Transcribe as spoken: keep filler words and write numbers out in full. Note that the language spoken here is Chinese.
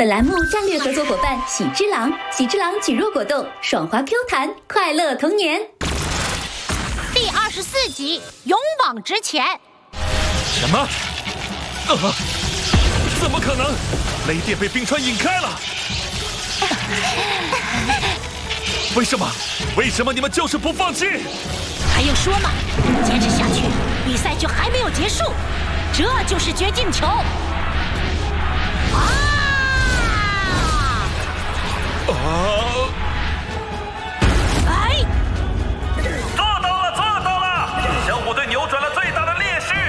本栏目战略合作伙伴喜之郎，喜之郎举弱果冻，爽滑 Q 弹，快乐童年。 第二十四集，勇往直前。 什么？啊！怎么可能？雷电被冰川引开了。为什么？为什么你们就是不放弃？ 还用说吗？坚持下去，比赛就还没有结束。这就是绝境球，